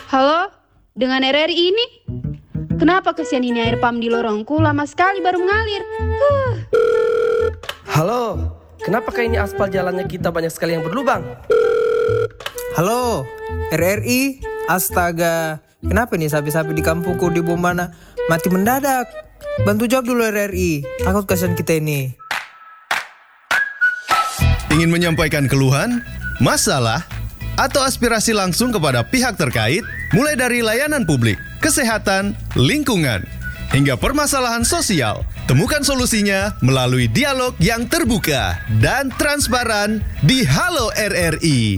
Halo, dengan RRI ini? Kenapa kesian ini air pam di lorongku lama sekali baru mengalir? Halo, kenapa kayak ini aspal jalannya kita banyak sekali yang berlubang? Halo, RRI, astaga. Kenapa nih sapi-sapi di kampungku di Bombana mati mendadak? Bantu jawab dulu RRI, takut kasihan kita ini. Ingin menyampaikan keluhan, masalah, atau aspirasi langsung kepada pihak terkait, mulai dari layanan publik, kesehatan, lingkungan, hingga permasalahan sosial. Temukan solusinya melalui dialog yang terbuka dan transparan di Halo RRI.